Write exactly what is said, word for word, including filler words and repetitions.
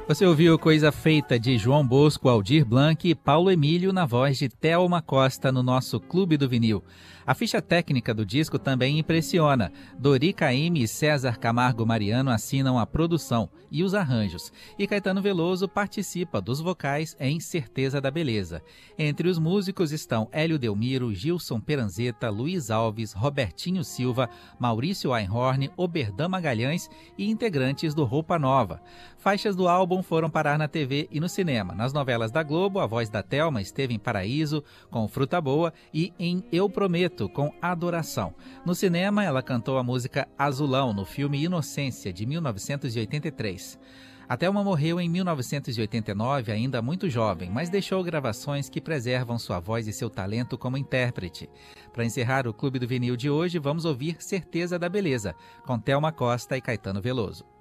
Você ouviu Coisa Feita de João Bosco, Aldir Blanc e Paulo Emílio na voz de Thelma Costa no nosso Clube do Vinil. A ficha técnica do disco também impressiona. Dori Caymmi e César Camargo Mariano assinam a produção e os arranjos. E Caetano Veloso participa dos vocais em Certeza da Beleza. Entre os músicos estão Hélio Delmiro, Gilson Peranzeta, Luiz Alves, Robertinho Silva, Maurício Einhorn, Oberdan Magalhães e integrantes do Roupa Nova. Faixas do álbum foram parar na T V e no cinema. Nas novelas da Globo, a voz da Thelma esteve em Paraíso, com Fruta Boa, e em Eu Prometo, com Adoração. No cinema, ela cantou a música Azulão, no filme Inocência, de mil novecentos e oitenta e três. A Thelma morreu em mil novecentos e oitenta e nove, ainda muito jovem, mas deixou gravações que preservam sua voz e seu talento como intérprete. Para encerrar o Clube do Vinil de hoje, vamos ouvir Certeza da Beleza, com Thelma Costa e Caetano Veloso.